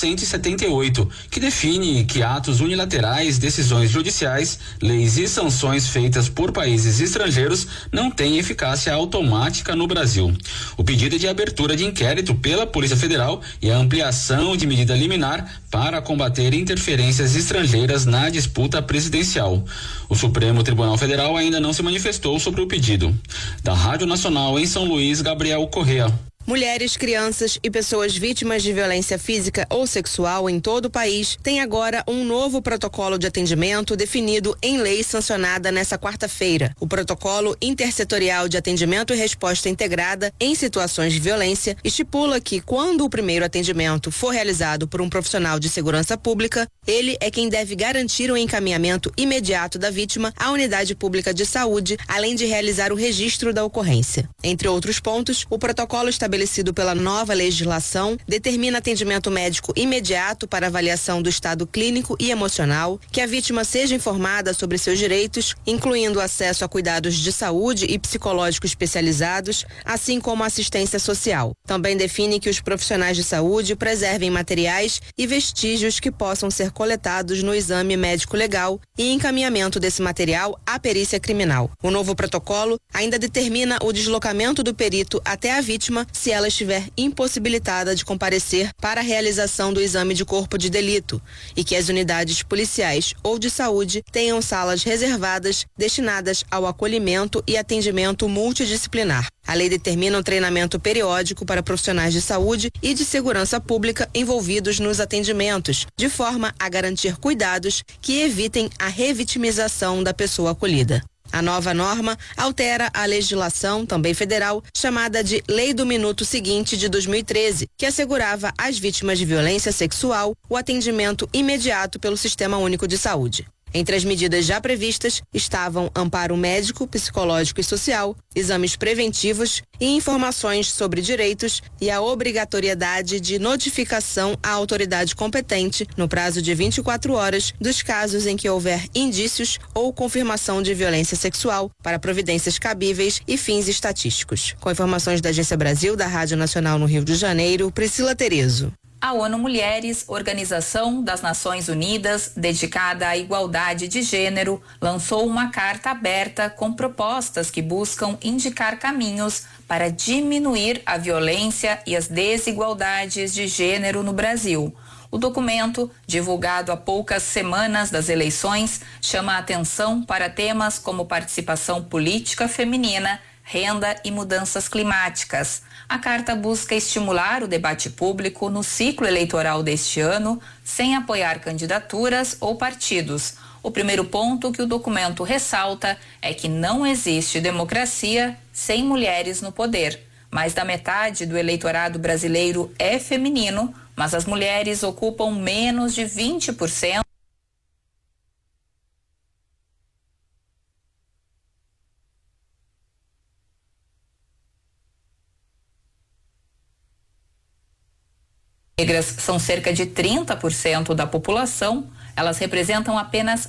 1178, que define que atos unilaterais, decisões judiciais, leis e sanções feitas por países estrangeiros não têm eficácia automática no Brasil. O pedido é de abertura de inquérito pela Polícia Federal e a ampliação de medida liminar para combater interferências estrangeiras na disputa presidencial. O Supremo Tribunal Federal ainda não se manifestou sobre o pedido. Da Rádio Nacional em São Luís, Gabriel Correa. Mulheres, crianças e pessoas vítimas de violência física ou sexual em todo o país têm agora um novo protocolo de atendimento definido em lei sancionada nesta quarta-feira. O Protocolo Intersetorial de Atendimento e Resposta Integrada em Situações de Violência estipula que, quando o primeiro atendimento for realizado por um profissional de segurança pública, ele é quem deve garantir o encaminhamento imediato da vítima à unidade pública de saúde, além de realizar o registro da ocorrência. Entre outros pontos, o protocolo estabelecido pela nova legislação determina atendimento médico imediato para avaliação do estado clínico e emocional, que a vítima seja informada sobre seus direitos, incluindo acesso a cuidados de saúde e psicológico especializados, assim como assistência social. Também define que os profissionais de saúde preservem materiais e vestígios que possam ser coletados no exame médico legal e encaminhamento desse material à perícia criminal. O novo protocolo ainda determina o deslocamento do perito até a vítima se ela estiver impossibilitada de comparecer para a realização do exame de corpo de delito e que as unidades policiais ou de saúde tenham salas reservadas destinadas ao acolhimento e atendimento multidisciplinar. A lei determina um treinamento periódico para profissionais de saúde e de segurança pública envolvidos nos atendimentos, de forma a garantir cuidados que evitem a revitimização da pessoa acolhida. A nova norma altera a legislação, também federal, chamada de Lei do Minuto Seguinte de 2013, que assegurava às vítimas de violência sexual o atendimento imediato pelo Sistema Único de Saúde. Entre as medidas já previstas estavam amparo médico, psicológico e social, exames preventivos e informações sobre direitos e a obrigatoriedade de notificação à autoridade competente, no prazo de 24 horas, dos casos em que houver indícios ou confirmação de violência sexual para providências cabíveis e fins estatísticos. Com informações da Agência Brasil, da Rádio Nacional no Rio de Janeiro, Priscila Terezo. A ONU Mulheres, Organização das Nações Unidas, dedicada à igualdade de gênero, lançou uma carta aberta com propostas que buscam indicar caminhos para diminuir a violência e as desigualdades de gênero no Brasil. O documento, divulgado há poucas semanas das eleições, chama a atenção para temas como participação política feminina, renda e mudanças climáticas. A carta busca estimular o debate público no ciclo eleitoral deste ano, sem apoiar candidaturas ou partidos. O primeiro ponto que o documento ressalta é que não existe democracia sem mulheres no poder. Mais da metade do eleitorado brasileiro é feminino, mas as mulheres ocupam menos de 20%. Negras são cerca de 30% da população, elas representam apenas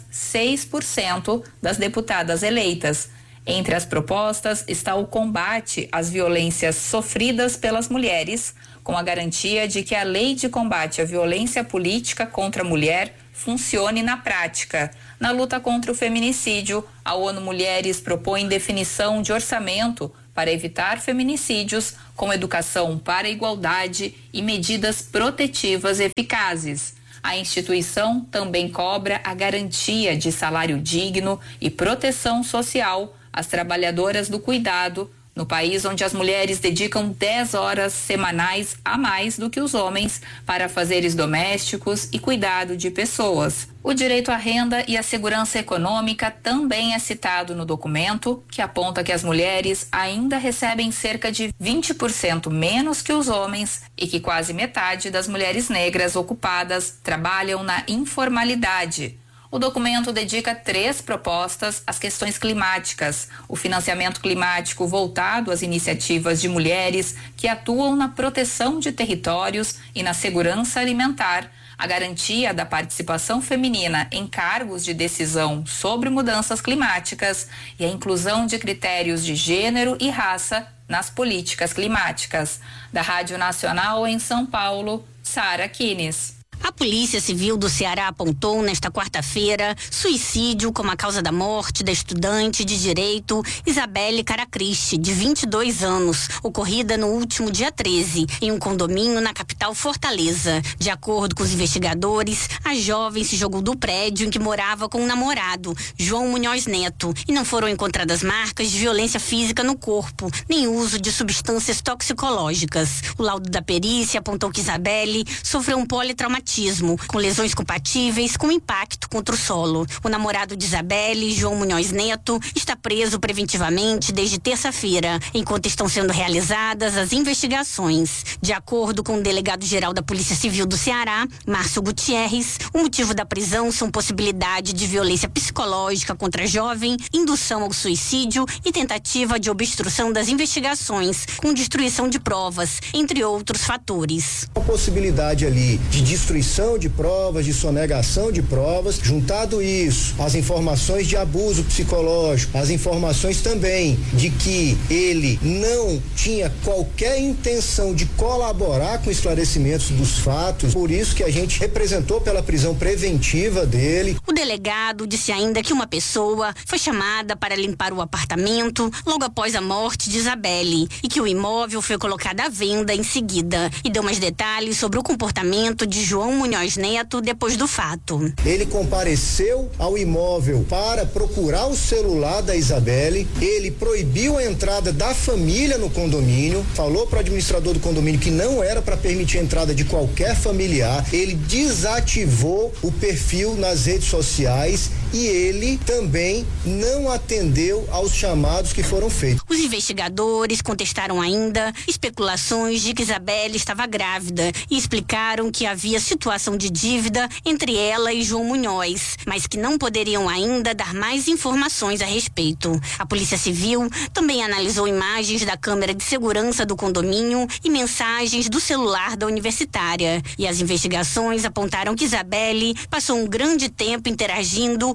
6% das deputadas eleitas. Entre as propostas está o combate às violências sofridas pelas mulheres, com a garantia de que a lei de combate à violência política contra a mulher funcione na prática. Na luta contra o feminicídio, a ONU Mulheres propõe definição de orçamento para evitar feminicídios, com educação para a igualdade e medidas protetivas eficazes. A instituição também cobra a garantia de salário digno e proteção social às trabalhadoras do cuidado, no país onde as mulheres dedicam 10 horas semanais a mais do que os homens para afazeres domésticos e cuidado de pessoas. O direito à renda e à segurança econômica também é citado no documento, que aponta que as mulheres ainda recebem cerca de 20% menos que os homens e que quase metade das mulheres negras ocupadas trabalham na informalidade. O documento dedica 3 propostas às questões climáticas: o financiamento climático voltado às iniciativas de mulheres que atuam na proteção de territórios e na segurança alimentar, a garantia da participação feminina em cargos de decisão sobre mudanças climáticas e a inclusão de critérios de gênero e raça nas políticas climáticas. Da Rádio Nacional em São Paulo, Sara Kines. A Polícia Civil do Ceará apontou nesta quarta-feira suicídio como a causa da morte da estudante de Direito Isabelle Caracristi, de 22 anos, ocorrida no último dia 13, em um condomínio na capital Fortaleza. De acordo com os investigadores, a jovem se jogou do prédio em que morava com o namorado, João Munhoz Neto, e não foram encontradas marcas de violência física no corpo, nem uso de substâncias toxicológicas. O laudo da perícia apontou que Isabelle sofreu um politraumatismo, com lesões compatíveis com impacto contra o solo. O namorado de Isabelle, João Munhoz Neto, está preso preventivamente desde terça-feira, enquanto estão sendo realizadas as investigações. De acordo com o delegado-geral da Polícia Civil do Ceará, Márcio Gutierrez, o motivo da prisão são possibilidade de violência psicológica contra a jovem, indução ao suicídio e tentativa de obstrução das investigações, com destruição de provas, entre outros fatores. A possibilidade ali de destruição de provas, de sonegação de provas, juntado isso, as informações de abuso psicológico, as informações também de que ele não tinha qualquer intenção de colaborar com esclarecimentos dos fatos, por isso que a gente representou pela prisão preventiva dele. O delegado disse ainda que uma pessoa foi chamada para limpar o apartamento logo após a morte de Isabelle e que o imóvel foi colocado à venda em seguida, e deu mais detalhes sobre o comportamento de João Munhoz Neto depois do fato. Ele compareceu ao imóvel para procurar o celular da Isabelle, ele proibiu a entrada da família no condomínio, falou para o administrador do condomínio que não era para permitir a entrada de qualquer familiar, ele desativou o perfil nas redes sociais e ele também não atendeu aos chamados que foram feitos. Os investigadores contestaram ainda especulações de que Isabelle estava grávida e explicaram que havia situação de dívida entre ela e João Munhoz, mas que não poderiam ainda dar mais informações a respeito. A Polícia Civil também analisou imagens da câmera de segurança do condomínio e mensagens do celular da universitária. E as investigações apontaram que Isabelle passou um grande tempo interagindo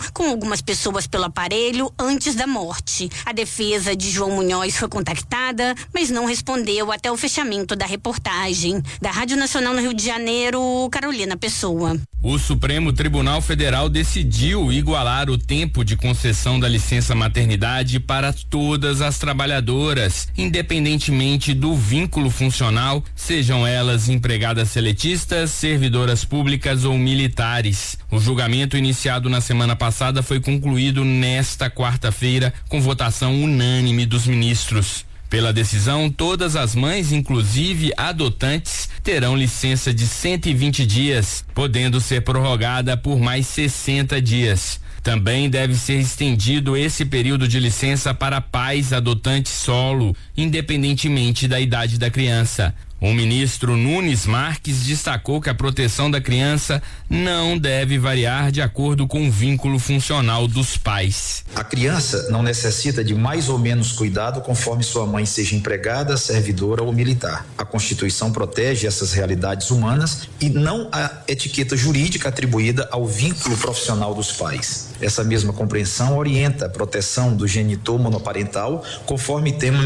calor com algumas pessoas pelo aparelho antes da morte. A defesa de João Munhoz foi contactada, mas não respondeu até o fechamento da reportagem. Da Rádio Nacional no Rio de Janeiro, Carolina Pessoa. O Supremo Tribunal Federal decidiu igualar o tempo de concessão da licença maternidade para todas as trabalhadoras, independentemente do vínculo funcional, sejam elas empregadas seletistas, servidoras públicas ou militares. O julgamento iniciado na semana passada foi concluído nesta quarta-feira com votação unânime dos ministros. Pela decisão, todas as mães, inclusive adotantes, terão licença de 120 dias, podendo ser prorrogada por mais 60 dias. Também deve ser estendido esse período de licença para pais adotantes solo, independentemente da idade da criança. O ministro Nunes Marques destacou que a proteção da criança não deve variar de acordo com o vínculo funcional dos pais. A criança não necessita de mais ou menos cuidado conforme sua mãe seja empregada, servidora ou militar. A Constituição protege essas realidades humanas e não a etiqueta jurídica atribuída ao vínculo profissional dos pais. Essa mesma compreensão orienta a proteção do genitor monoparental conforme tema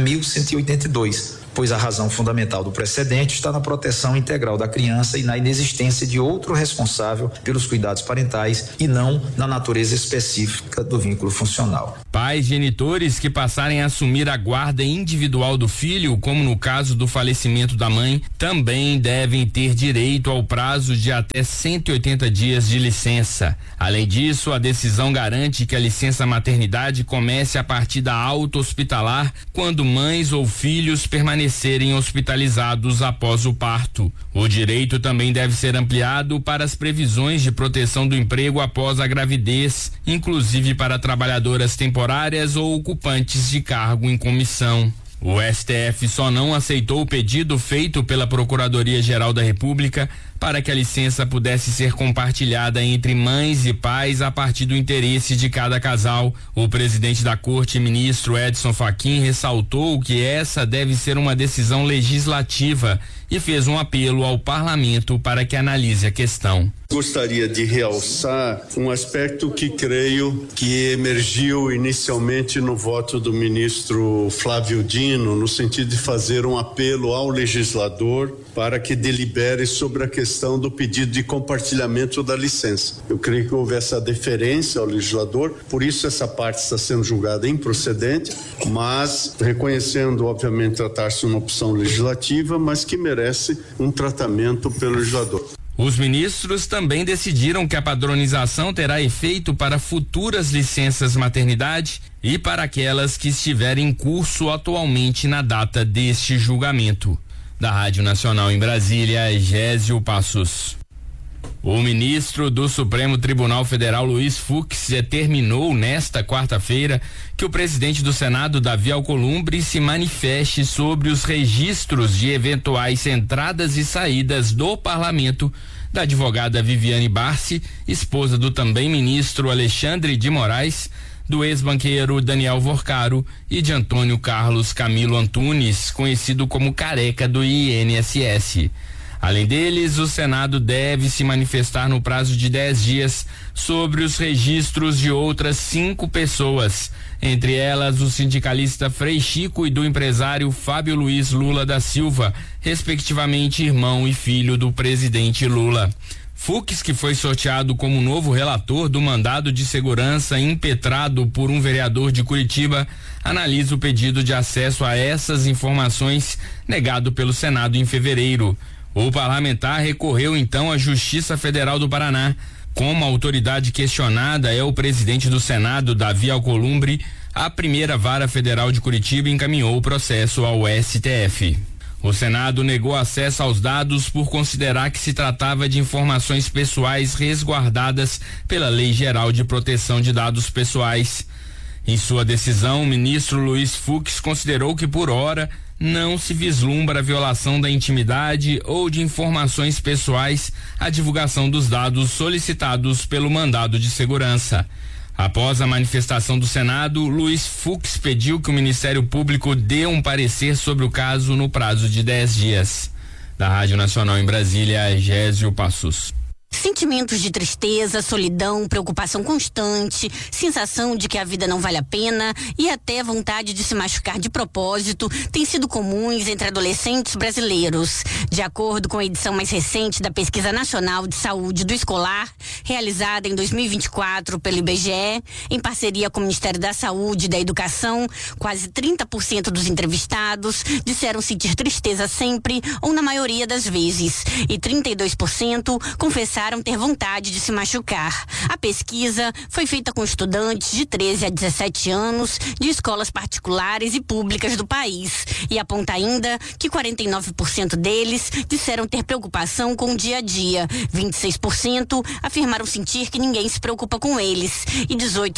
1182. Pois a razão fundamental do precedente está na proteção integral da criança e na inexistência de outro responsável pelos cuidados parentais e não na natureza específica do vínculo funcional. Pais genitores que passarem a assumir a guarda individual do filho, como no caso do falecimento da mãe, também devem ter direito ao prazo de até 180 dias de licença. Além disso, a decisão garante que a licença maternidade comece a partir da alta hospitalar, quando mães ou filhos permanecerem hospitalizados após o parto. O direito também deve ser ampliado para as previsões de proteção do emprego após a gravidez, inclusive para trabalhadoras temporárias ou ocupantes de cargo em comissão. O STF só não aceitou o pedido feito pela Procuradoria-Geral da República para que a licença pudesse ser compartilhada entre mães e pais a partir do interesse de cada casal. O presidente da Corte, ministro Edson Fachin, ressaltou que essa deve ser uma decisão legislativa e fez um apelo ao parlamento para que analise a questão. Gostaria de realçar um aspecto que creio que emergiu inicialmente no voto do ministro Flávio Dino, no sentido de fazer um apelo ao legislador para que delibere sobre a questão do pedido de compartilhamento da licença. Eu creio que houve essa deferência ao legislador, por isso essa parte está sendo julgada improcedente, mas reconhecendo, obviamente, tratar-se de uma opção legislativa, mas que merece um tratamento pelo legislador. Os ministros também decidiram que a padronização terá efeito para futuras licenças maternidade e para aquelas que estiverem em curso atualmente na data deste julgamento. Da Rádio Nacional em Brasília, Gésio Passos. O ministro do Supremo Tribunal Federal, Luiz Fux, determinou nesta quarta-feira que o presidente do Senado, Davi Alcolumbre, se manifeste sobre os registros de eventuais entradas e saídas do parlamento da advogada Viviane Barsi, esposa do também ministro Alexandre de Moraes, do ex-banqueiro Daniel Vorcaro e de Antônio Carlos Camilo Antunes, conhecido como Careca do INSS. Além deles, o Senado deve se manifestar no prazo de 10 dias sobre os registros de outras 5 pessoas, entre elas o sindicalista Frei Chico e do empresário Fábio Luiz Lula da Silva, respectivamente irmão e filho do presidente Lula. Fux, que foi sorteado como novo relator do mandado de segurança impetrado por um vereador de Curitiba, analisa o pedido de acesso a essas informações negado pelo Senado em fevereiro. O parlamentar recorreu então à Justiça Federal do Paraná. Como a autoridade questionada é o presidente do Senado, Davi Alcolumbre, a primeira vara federal de Curitiba encaminhou o processo ao STF. O Senado negou acesso aos dados por considerar que se tratava de informações pessoais resguardadas pela Lei Geral de Proteção de Dados Pessoais. Em sua decisão, o ministro Luiz Fux considerou que, por hora, não se vislumbra a violação da intimidade ou de informações pessoais à divulgação dos dados solicitados pelo mandado de segurança. Após a manifestação do Senado, Luiz Fux pediu que o Ministério Público dê um parecer sobre o caso no prazo de 10 dias. Da Rádio Nacional em Brasília, Gésio Passos. Sentimentos de tristeza, solidão, preocupação constante, sensação de que a vida não vale a pena e até vontade de se machucar de propósito têm sido comuns entre adolescentes brasileiros. De acordo com a edição mais recente da Pesquisa Nacional de Saúde do Escolar, realizada em 2024 pelo IBGE, em parceria com o Ministério da Saúde e da Educação, quase 30% dos entrevistados disseram sentir tristeza sempre ou na maioria das vezes, e 32% confessaram ter vontade de se machucar. A pesquisa foi feita com estudantes de 13 a 17 anos de escolas particulares e públicas do país e aponta ainda que 49% deles disseram ter preocupação com o dia a dia, 26% afirmaram sentir que ninguém se preocupa com eles e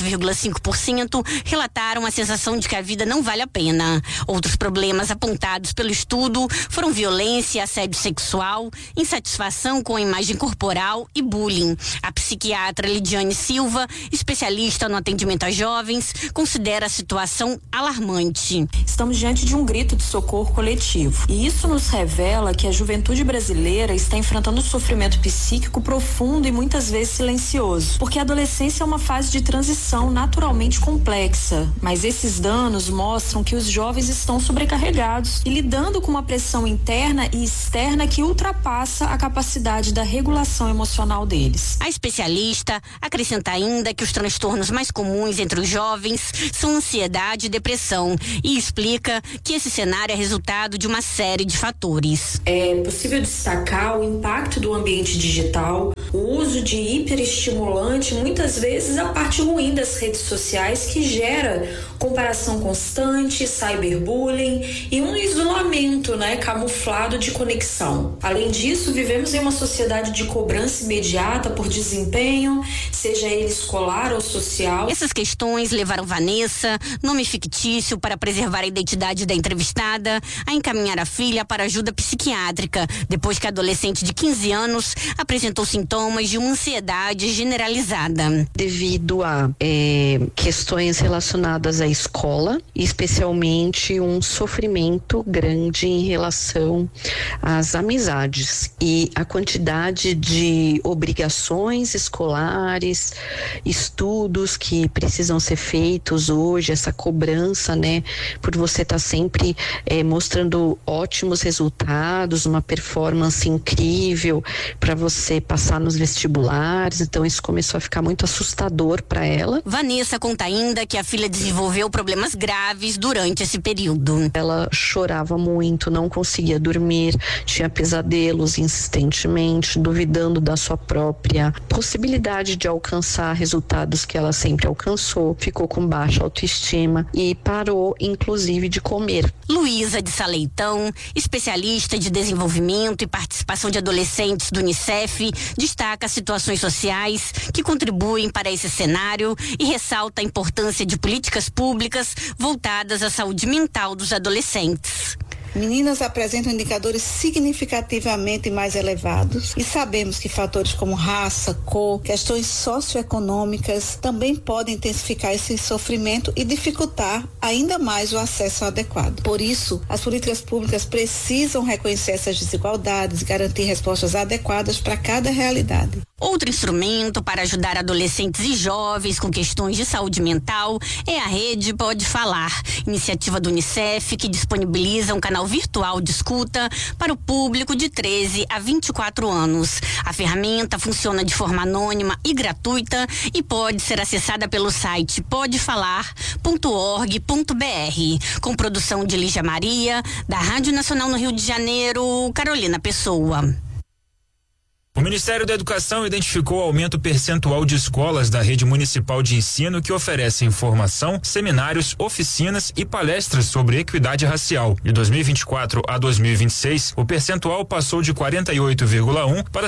18,5% relataram a sensação de que a vida não vale a pena. Outros problemas apontados pelo estudo foram violência e assédio sexual, insatisfação com a imagem corporal e bullying. A psiquiatra Lidiane Silva, especialista no atendimento a jovens, considera a situação alarmante. Estamos diante de um grito de socorro coletivo e isso nos revela que a juventude brasileira está enfrentando um sofrimento psíquico profundo e muitas vezes silencioso, porque a adolescência é uma fase de transição naturalmente complexa, mas esses danos mostram que os jovens estão sobrecarregados e lidando com uma pressão interna e externa que ultrapassa a capacidade da regulação emocional deles. A especialista acrescenta ainda que os transtornos mais comuns entre os jovens são ansiedade e depressão e explica que esse cenário é resultado de uma série de fatores. É possível destacar o impacto do ambiente digital, o uso de hiperestimulante, muitas vezes a parte ruim das redes sociais que gera comparação constante, cyberbullying e um isolamento, camuflado de conexão. Além disso, vivemos em uma sociedade de cobrança imediata por desempenho, seja ele escolar ou social. Essas questões levaram Vanessa, nome fictício para preservar a identidade da entrevistada, a encaminhar a filha para ajuda psiquiátrica, depois que a adolescente de 15 anos apresentou sintomas de uma ansiedade generalizada. Devido a questões relacionadas à escola, especialmente um sofrimento grande em relação às amizades e a quantidade de obrigações escolares, estudos que precisam ser feitos hoje, essa cobrança, por você estar sempre mostrando ótimos resultados, uma performance incrível para você passar nos vestibulares. Então isso começou a ficar muito assustador para ela. Vanessa conta ainda que a filha desenvolveu problemas graves durante esse período. Ela chorava muito, não conseguia dormir, tinha pesadelos insistentemente, duvidando da sua própria possibilidade de alcançar resultados que ela sempre alcançou, ficou com baixa autoestima e parou, inclusive, de comer. Luísa de Saleitão, especialista de desenvolvimento e participação de adolescentes do Unicef, destaca situações sociais que contribuem para esse cenário e ressalta a importância de políticas públicas voltadas à saúde mental dos adolescentes. Meninas apresentam indicadores significativamente mais elevados e sabemos que fatores como raça, cor, questões socioeconômicas também podem intensificar esse sofrimento e dificultar ainda mais o acesso adequado. Por isso, as políticas públicas precisam reconhecer essas desigualdades e garantir respostas adequadas para cada realidade. Outro instrumento para ajudar adolescentes e jovens com questões de saúde mental é a Rede Pode Falar, iniciativa do Unicef que disponibiliza um canal virtual de escuta para o público de 13 a 24 anos. A ferramenta funciona de forma anônima e gratuita e pode ser acessada pelo site podefalar.org.br, com produção de Lígia Maria, da Rádio Nacional no Rio de Janeiro, Carolina Pessoa. O Ministério da Educação identificou o aumento percentual de escolas da rede municipal de ensino que oferecem formação, seminários, oficinas e palestras sobre equidade racial. De 2024 a 2026, o percentual passou de 48,1% para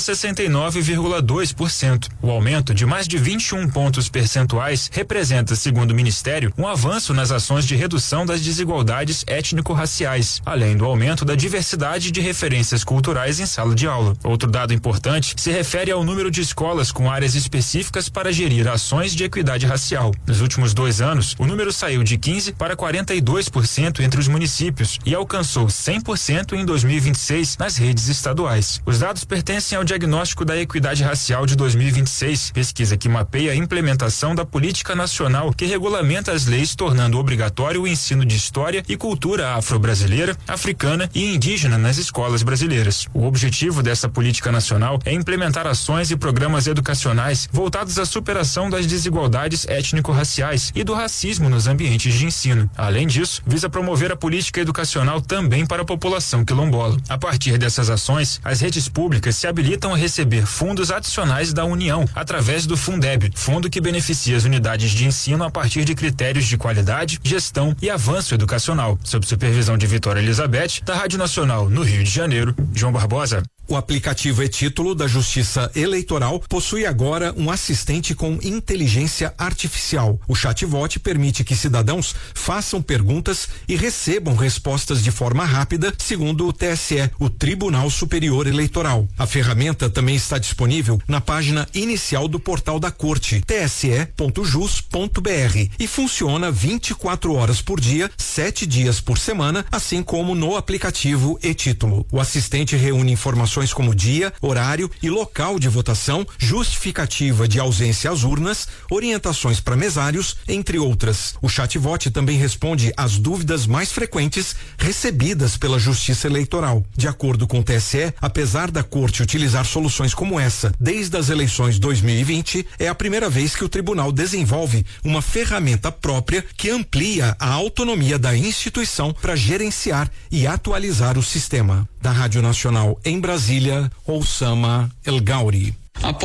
69,2%. O aumento de mais de 21 pontos percentuais representa, segundo o Ministério, um avanço nas ações de redução das desigualdades étnico-raciais, além do aumento da diversidade de referências culturais em sala de aula. Outro dado importante importante se refere ao número de escolas com áreas específicas para gerir ações de equidade racial. Nos últimos 2 anos, o número saiu de 15% para 42% entre os municípios e alcançou 100% em 2026 nas redes estaduais. Os dados pertencem ao Diagnóstico da Equidade Racial de 2026, pesquisa que mapeia a implementação da política nacional que regulamenta as leis, tornando obrigatório o ensino de história e cultura afro-brasileira, africana e indígena nas escolas brasileiras. O objetivo dessa política nacional é implementar ações e programas educacionais voltados à superação das desigualdades étnico-raciais e do racismo nos ambientes de ensino. Além disso, visa promover a política educacional também para a população quilombola. A partir dessas ações, as redes públicas se habilitam a receber fundos adicionais da União através do Fundeb, fundo que beneficia as unidades de ensino a partir de critérios de qualidade, gestão e avanço educacional. Sob supervisão de Vitória Elizabeth, da Rádio Nacional no Rio de Janeiro, João Barbosa. O aplicativo e-Título da Justiça Eleitoral possui agora um assistente com inteligência artificial. O chatbot permite que cidadãos façam perguntas e recebam respostas de forma rápida, segundo o TSE, o Tribunal Superior Eleitoral. A ferramenta também está disponível na página inicial do portal da Corte, tse.jus.br, e funciona 24 horas por dia, 7 dias por semana, assim como no aplicativo e-Título. O assistente reúne informações como dia, horário e local de votação, justificativa de ausência às urnas, orientações para mesários, entre outras. O chatbot também responde às dúvidas mais frequentes recebidas pela Justiça Eleitoral. De acordo com o TSE, apesar da Corte utilizar soluções como essa desde as eleições 2020, é a primeira vez que o tribunal desenvolve uma ferramenta própria que amplia a autonomia da instituição para gerenciar e atualizar o sistema. Da Rádio Nacional em Brasília, Oussama El Gauri.